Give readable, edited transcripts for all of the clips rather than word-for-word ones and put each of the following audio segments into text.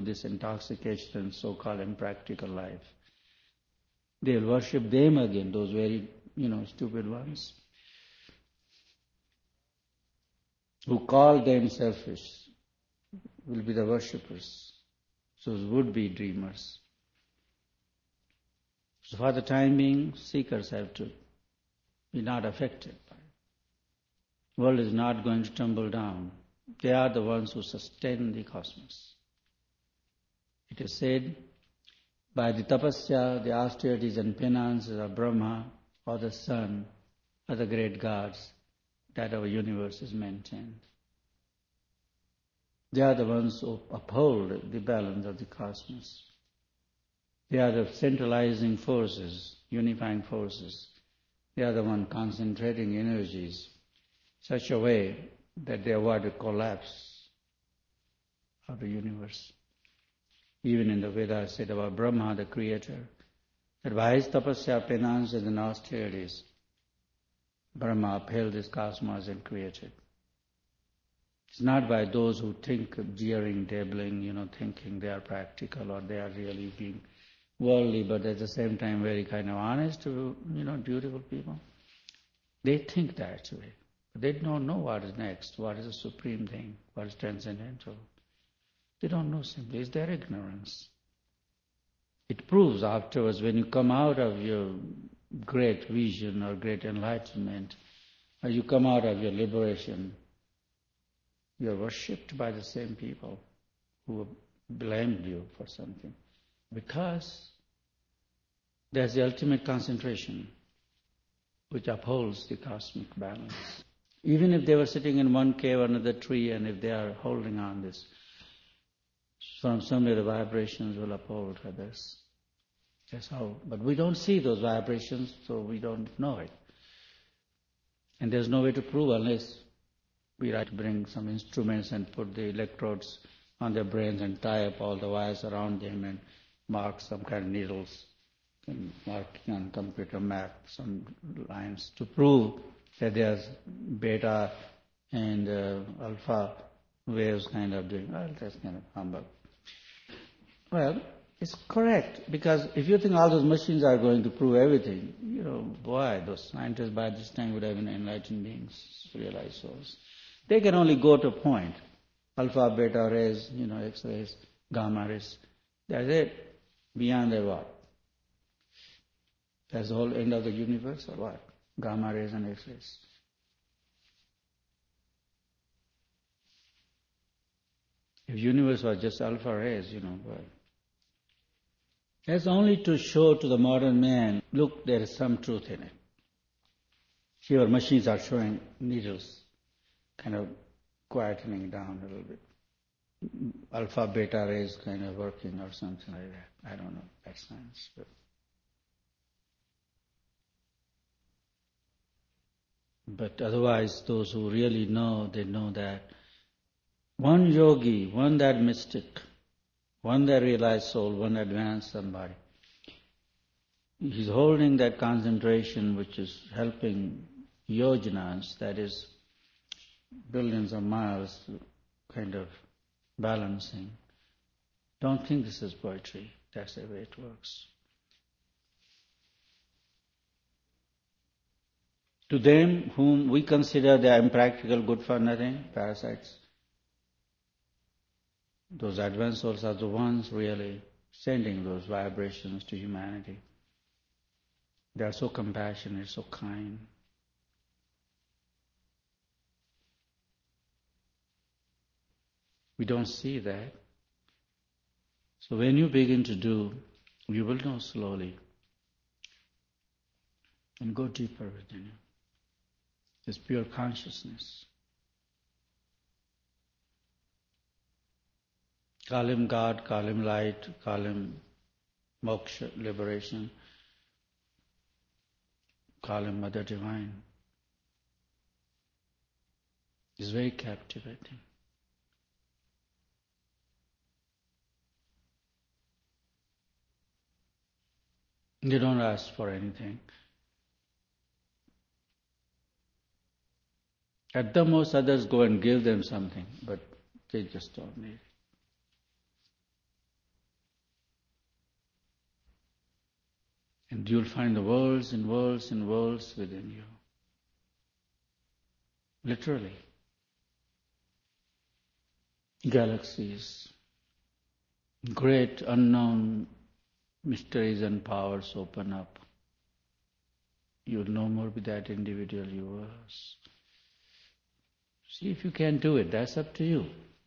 this intoxication and so-called impractical life. They'll worship them again, those very, stupid ones who call them selfish will be the worshippers, those would-be dreamers. So for the time being, seekers have to be not affected by it. The world is not going to tumble down. They are the ones who sustain the cosmos. It is said, by the tapasya, the austerities and penances of Brahma or the sun or the great gods, that our universe is maintained. They are the ones who uphold the balance of the cosmos. They are the centralizing forces, unifying forces. They are the ones concentrating energies such a way that they avoid a collapse of the universe. Even in the Vedas said about Brahma, the creator, that by his tapasya, penances and austerities, Brahma upheld this cosmos and created. It's not by those who think jeering, dabbling, thinking they are practical or they are really being worldly, but at the same time very kind of honest, beautiful people. They think that way. But they don't know what is next, what is the supreme thing, what is transcendental. They don't know simply. It's their ignorance. It proves afterwards when you come out of your great vision or great enlightenment, or you come out of your liberation, you are worshipped by the same people who blamed you for something. Because there's the ultimate concentration which upholds the cosmic balance. Even if they were sitting in one cave under the tree and if they are holding on this, from somewhere the vibrations will uphold others. That's how. But we don't see those vibrations, so we don't know it. And there's no way to prove unless we try to bring some instruments and put the electrodes on their brains and tie up all the wires around them and mark some kind of needles and marking on computer map some lines to prove that there's beta and alpha waves kind of doing. Well, that's kind of humbug. Well, it's correct, because if you think all those machines are going to prove everything, boy, those scientists by this time would have been enlightened beings, realized souls. They can only go to a point. Alpha, beta rays, X-rays, gamma rays. That's it. Beyond that, what? That's the whole end of the universe, or what? Gamma rays and X-rays. If universe was just alpha rays, boy. That's only to show to the modern man, look, there is some truth in it. Here machines are showing needles, kind of quietening down a little bit. Alpha, beta rays kind of working or something like that. I don't know, that's science. But otherwise, those who really know, they know that one yogi, one that mystic, one that realized soul, one advanced somebody, he's holding that concentration which is helping yojanas, that is billions of miles, kind of balancing. Don't think this is poetry. That's the way it works. To them whom we consider they are impractical, good for nothing, parasites, those advanced souls are the ones really sending those vibrations to humanity. They are so compassionate, so kind. We don't see that. So when you begin to do, you will know slowly and go deeper within you. This pure consciousness. Call him God, call him light, call him moksha, liberation, call him Mother Divine. It's very captivating. They don't ask for anything. At the most, others go and give them something, but they just don't need it. And you'll find the worlds and worlds and worlds within you. Literally. Galaxies. Great unknown mysteries and powers open up. You'll no more be that individual you was. See if you can do it. That's up to you.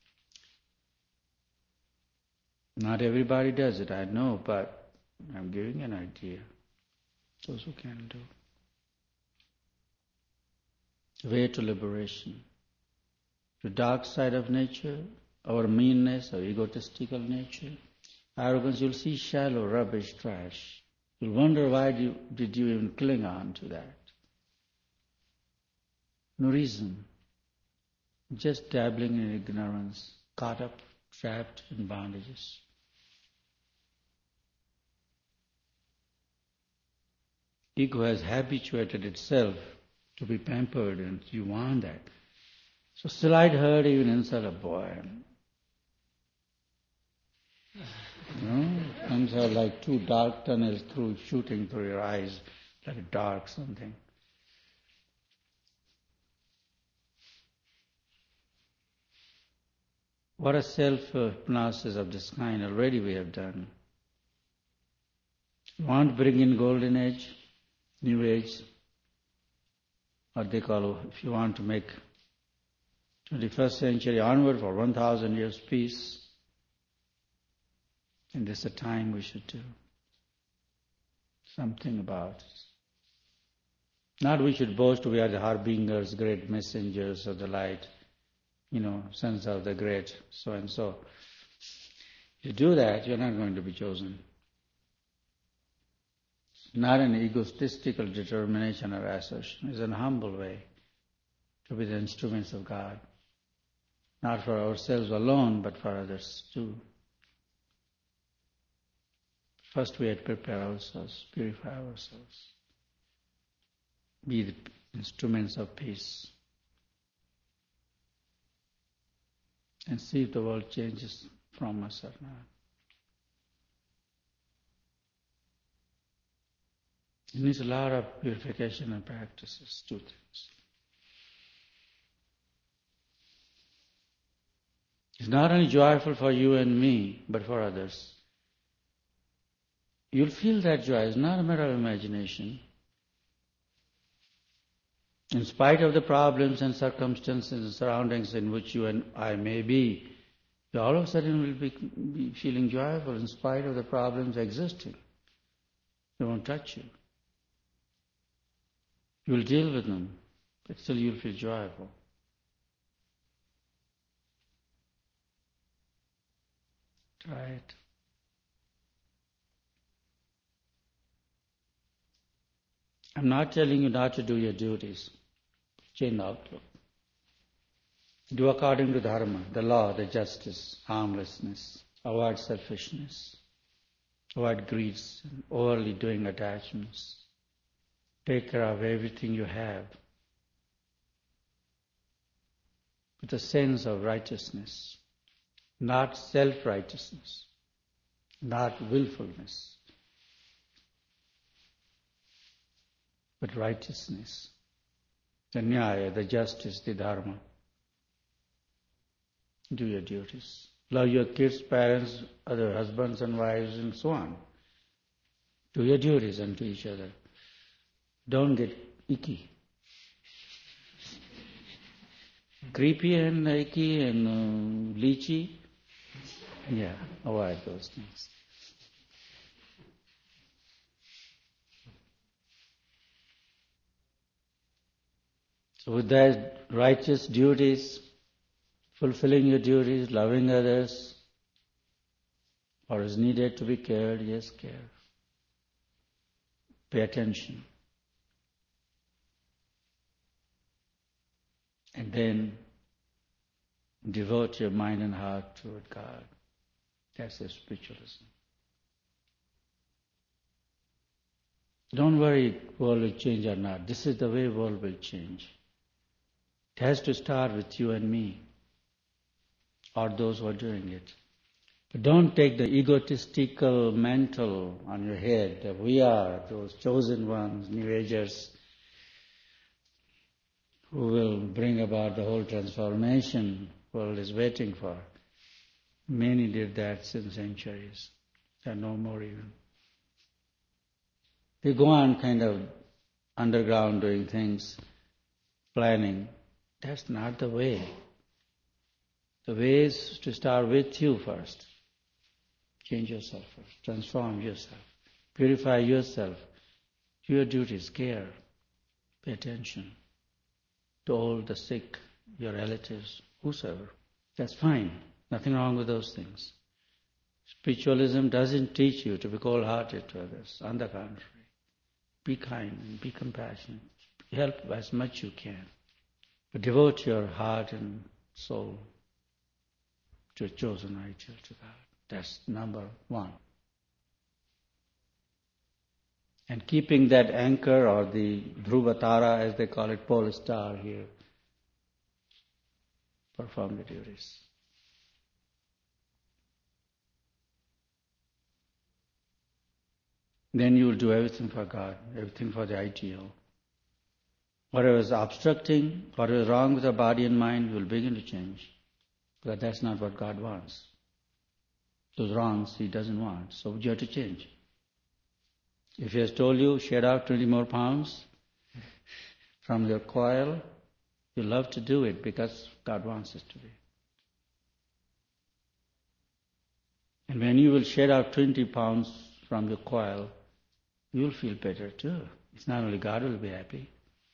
Not everybody does it, I know, but I'm giving an idea. Those who can do. Way to liberation. The dark side of nature, our meanness, our egotistical nature, arrogance, you'll see shallow, rubbish, trash. You'll wonder why did you even cling on to that. No reason. Just dabbling in ignorance, caught up, trapped in bondages. Ego has habituated itself to be pampered and you want that. So slight hurt even inside a boy. It comes out like two dark tunnels shooting through your eyes, like a dark something. What a self-hypnosis of this kind already we have done. You want to bring in golden age, new age, what they call, if you want to make 21st century onward for 1,000 years peace, and this is a time we should do something about it. Not we should boast we are the harbingers, great messengers of the light, sons of the great so-and-so. If you do that, you're not going to be chosen. Not an egotistical determination or assertion. It's an humble way to be the instruments of God. Not for ourselves alone, but for others too. First we had to prepare ourselves, purify ourselves. Be the instruments of peace. And see if the world changes from us or not. It needs a lot of purification and practices, two things. It's not only joyful for you and me, but for others. You'll feel that joy. It's not a matter of imagination. In spite of the problems and circumstances and surroundings in which you and I may be, you all of a sudden will be feeling joyful in spite of the problems existing. They won't touch you. You'll deal with them, but still you'll feel joyful. Try it. I'm not telling you not to do your duties. Change the outlook. Do according to dharma, the law, the justice, harmlessness. Avoid selfishness. Avoid greeds, and overly doing attachments. Take care of everything you have with a sense of righteousness, not self-righteousness, not willfulness, but righteousness, the nyaya, the justice, the dharma. Do your duties. Love your kids, parents, other husbands and wives, and so on. Do your duties unto each other. Don't get icky. Creepy and icky and leechy. Yeah, avoid those things. So with that righteous duties, fulfilling your duties, loving others, or is needed to be cared, yes, care. Pay attention. And then devote your mind and heart toward God. That's a spiritualism. Don't worry, world will change or not. This is the way world will change. It has to start with you and me, or those who are doing it. But don't take the egotistical mantle on your head that we are those chosen ones, New Agers, who will bring about the whole transformation the world is waiting for. Many did that since centuries. There are no more even. They go on kind of underground doing things, planning. That's not the way. The way is to start with you first. Change yourself first. Transform yourself. Purify yourself. Your duty is care. Pay attention to all the sick, your relatives, whosoever. That's fine. Nothing wrong with those things. Spiritualism doesn't teach you to be cold-hearted to others. On the contrary. Be kind and be compassionate. Help as much you can. But devote your heart and soul to a chosen ideal, to God. That's number one. And keeping that anchor, or the Dhruvatara, as they call it, pole star here, perform the duties. Then you will do everything for God, everything for the ideal. Whatever is obstructing, whatever is wrong with the body and mind, you will begin to change. But that's not what God wants. Those wrongs He doesn't want, so you have to change. If He has told you, shed out 20 more pounds from your coil, you love to do it because God wants it to be. And when you will shed out 20 pounds from your coil, you will feel better too. It's not only God will be happy.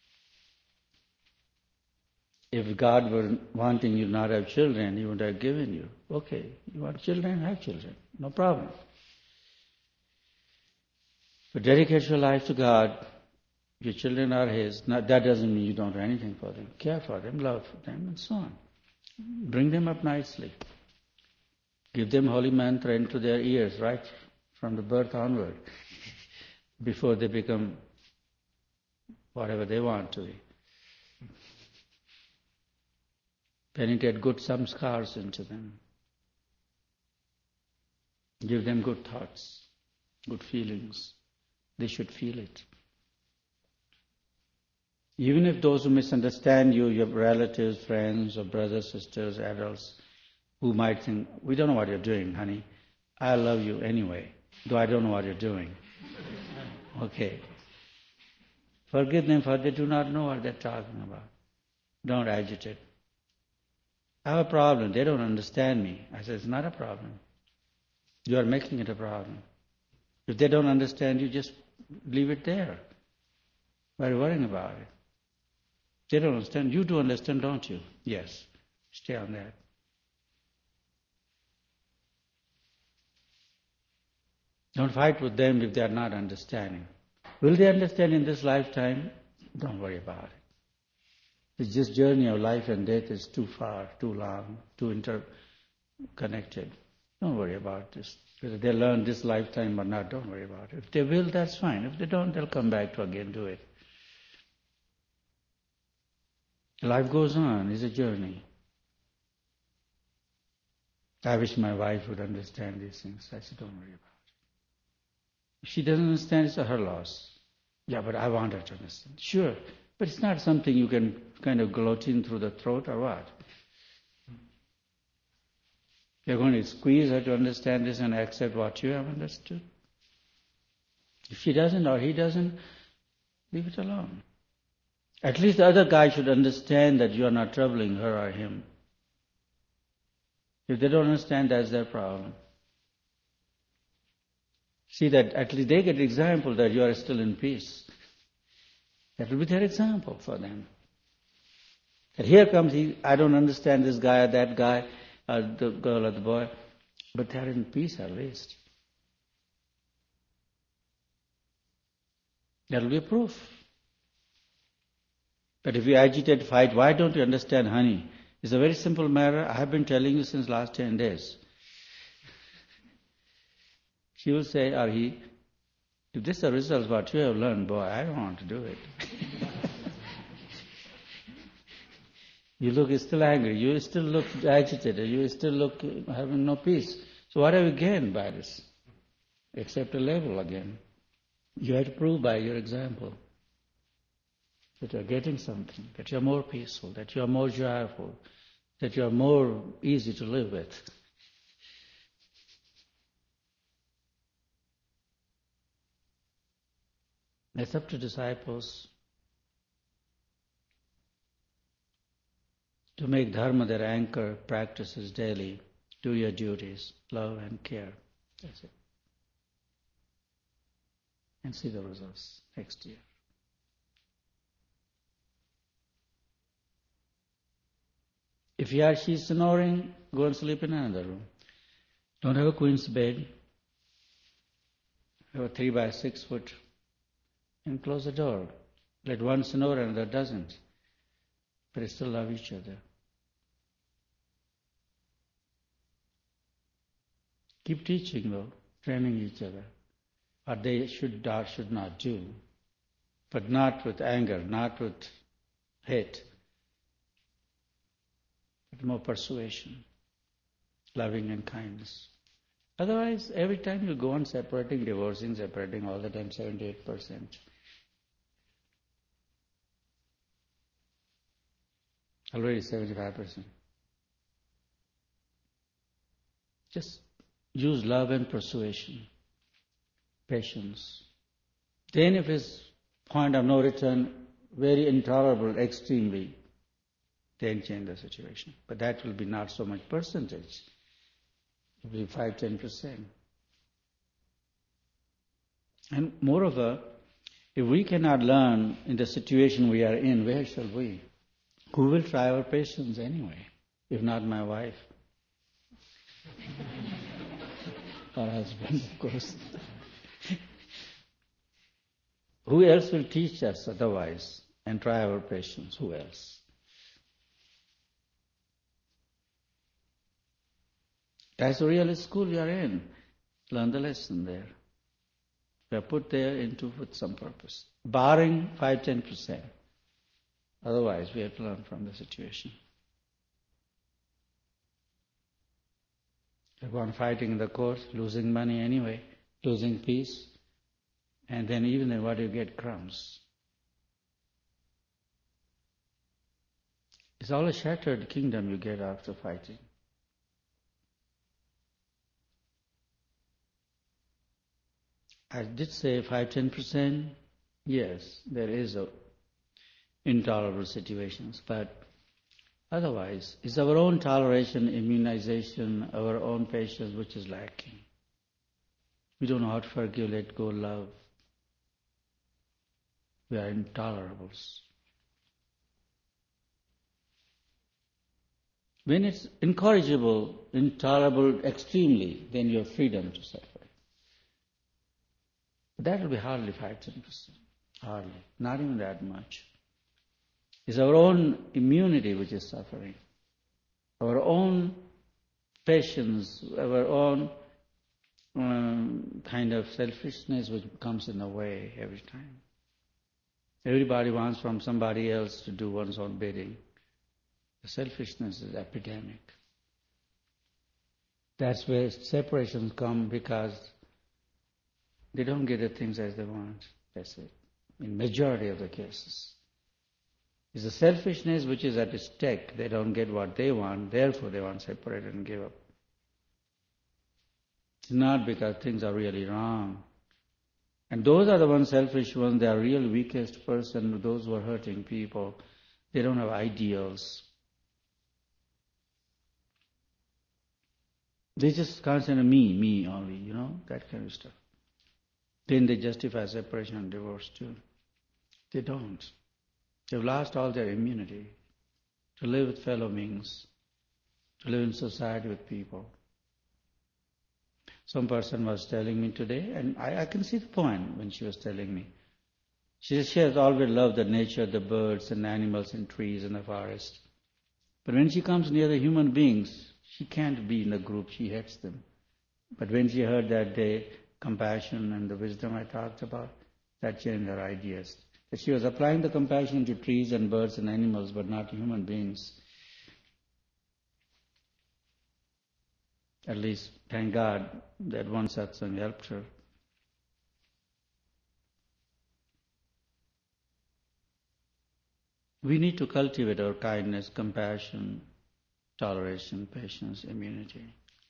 If God were wanting you not to have children, He would have given you. Okay, you want children, have children. No problem. But dedicate your life to God. Your children are His. That doesn't mean you don't do anything for them. Care for them, love them, and so on. Bring them up nicely. Give them holy mantra into their ears right from the birth onward, before they become whatever they want to be. Penetrate good samskars into them. Give them good thoughts, good feelings. They should feel it. Even if those who misunderstand you, your relatives, friends, or brothers, sisters, adults, who might think, we don't know what you're doing, honey. I love you anyway, though I don't know what you're doing. Okay. Forgive them, for they do not know what they're talking about. Don't agitate. I have a problem. They don't understand me. I said, it's not a problem. You are making it a problem. If they don't understand you, just leave it there. Why are you worrying about it? They don't understand. You do understand, don't you? Yes. Stay on that. Don't fight with them if they are not understanding. Will they understand in this lifetime? Don't worry about it. It's just journey of life and death is too far, too long, too interconnected. Don't worry about this. Whether they learn this lifetime or not, don't worry about it. If they will, that's fine. If they don't, they'll come back to again do it. Life goes on. It's a journey. I wish my wife would understand these things. I said, don't worry about it. If she doesn't understand, it's her loss. Yeah, but I want her to understand. Sure. But it's not something you can kind of gloat in through the throat or what. You're going to squeeze her to understand this and accept what you have understood. If she doesn't or he doesn't, leave it alone. At least the other guy should understand that you are not troubling her or him. If they don't understand, that's their problem. See that at least they get example that you are still in peace. That will be their example for them. That here comes he, I don't understand this guy or that guy, or the girl or the boy, but they are in peace at least. That will be a proof. But if you agitate, fight, why don't you understand, honey? It's a very simple matter. I have been telling you since last 10 days. She will say, or he, if this is the result of what you have learned, boy, I don't want to do it. You look still angry, you still look agitated, you still look having no peace. So what have you gained by this? Except a level again. You have to prove by your example that you are getting something, that you are more peaceful, that you are more joyful, that you are more easy to live with. It's up to disciples to make dharma their anchor, practices daily, do your duties, love and care. That's it. And see the results next year. If she's snoring, go and sleep in another room. Don't have a queen's bed. Have a 3 by 6 foot and close the door. Let one snore and another doesn't. But they still love each other. Keep teaching though, training each other. What they should or should not do. But not with anger, not with hate. But more persuasion, loving and kindness. Otherwise, every time you go on separating, divorcing, separating all the time, 78%. Already 75%. Just use love and persuasion, patience. Then if it's point of no return, very intolerable, extremely, then change the situation. But that will be not so much percentage. It will be 5-10%. And moreover, if we cannot learn in the situation we are in, where shall we? Who will try our patience anyway, if not my wife? Or husband, of course. Who else will teach us otherwise and try our patience? Who else? That's the real school you are in. Learn the lesson there. We are put there with some purpose. Barring 5-10%. Otherwise, we have to learn from the situation. You go on fighting in the court, losing money anyway, losing peace, and then even then what do you get? Crumbs. It's all a shattered kingdom you get after fighting. I did say 5-10%. Yes, there is intolerable situations, but otherwise, it's our own toleration, immunization, our own patience which is lacking. We don't know how to forgive, let go, love. We are intolerables. When it's incorrigible, intolerable extremely, then you have freedom to suffer. But that will be hardly 5-10%. Hardly. Not even that much. It's our own immunity which is suffering. Our own patience, our own kind of selfishness which comes in the way every time. Everybody wants from somebody else to do one's own bidding. The selfishness is epidemic. That's where separations come because they don't get the things as they want. That's it. In majority of the cases. It's the selfishness which is at stake. They don't get what they want, therefore they want to separate and give up. It's not because things are really wrong. And those are the ones, selfish ones, they are real weakest person, those who are hurting people. They don't have ideals. They just consider me only, that kind of stuff. Then they justify separation and divorce too. They don't. They've lost all their immunity to live with fellow beings, to live in society with people. Some person was telling me today, and I can see the point when she was telling me. She has always loved the nature, the birds and animals and trees and the forest. But when she comes near the human beings, she can't be in the group, she hates them. But when she heard that day, compassion and the wisdom I talked about, that changed her ideas. That she was applying the compassion to trees and birds and animals, but not human beings. At least, thank God, that one satsang helped her. We need to cultivate our kindness, compassion, toleration, patience, immunity.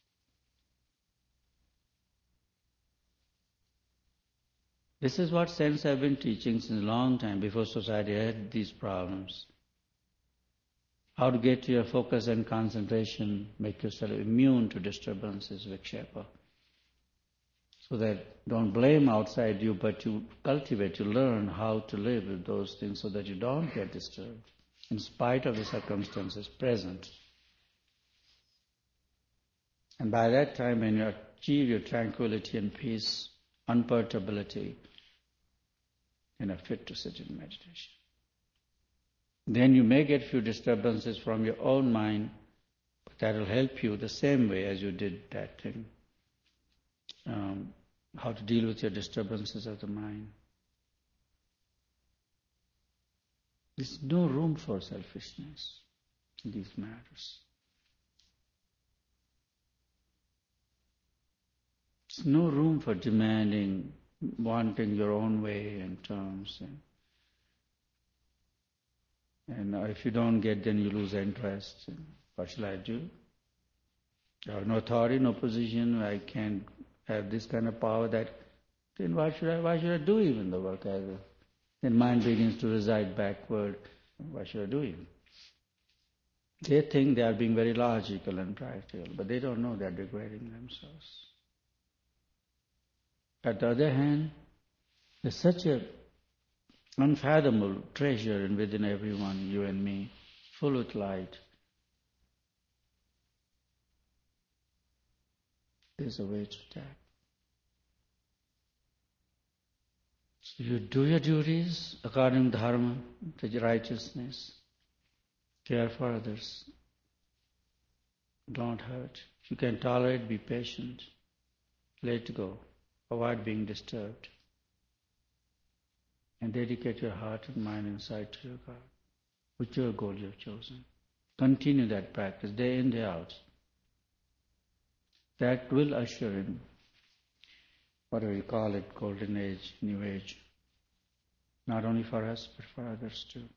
This is what saints have been teaching since a long time, before society had these problems. How to get to your focus and concentration, make yourself immune to disturbances, vikshepa. So that don't blame outside you, but you cultivate, you learn how to live with those things so that you don't get disturbed, in spite of the circumstances present. And by that time, when you achieve your tranquility and peace, unperturbability, you're not fit to sit in meditation. Then you may get few disturbances from your own mind, but that will help you the same way as you did that thing. How to deal with your disturbances of the mind. There's no room for selfishness in these matters. There's no room for demanding, wanting your own way and terms. And if you don't get, then you lose interest. What shall I do? I have no authority, no position. I can't have this kind of power. Then why should I do even the work either? Then mind begins to reside backward. Why should I do even? They think they are being very logical and practical, but they don't know they are degrading themselves. On the other hand, there's such a unfathomable treasure within everyone, you and me, full with light. There's a way to tap. So you do your duties according to dharma, to righteousness, care for others, don't hurt. If you can tolerate, be patient, let go, avoid being disturbed, and dedicate your heart and mind and sight to your God, whichever goal you have chosen. Continue that practice day in, day out. That will usher in, whatever you call it, golden age, new age, not only for us, but for others too.